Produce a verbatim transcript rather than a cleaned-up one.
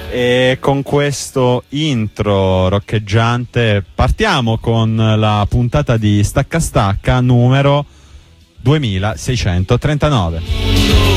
E con questo intro roccheggiante partiamo con la puntata di Stacca Stacca numero duemilaseicentotrentanove.